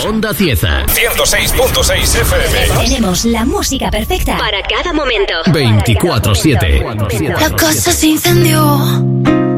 Onda Cieza. 106.6 FM. Tenemos la música perfecta para cada momento. 24/7. La casa se incendió.